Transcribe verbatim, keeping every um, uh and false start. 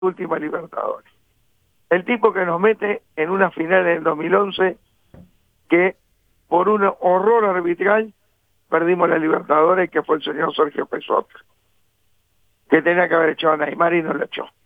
última Libertadores. El tipo que nos mete en una final en el dos mil once que por un horror arbitral perdimos la Libertadores, que fue el señor Sergio Pesotto, que tenía que haber echado a Neymar y no lo echó.